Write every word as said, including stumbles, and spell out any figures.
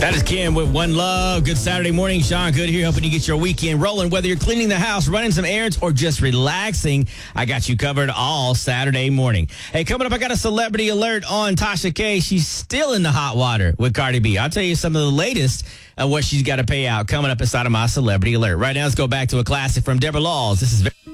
That is Kim with One Love. Good Saturday morning. Sean Good here, helping you get your weekend rolling. Whether you're cleaning the house, running some errands, or just relaxing, I got you covered all Saturday morning. Hey, coming up, I got a celebrity alert on Tasha K. She's still in the hot water with Cardi B. I'll tell you some of the latest of what she's got to pay out coming up inside of my celebrity alert. Right now, let's go back to a classic from Deborah Laws. This is very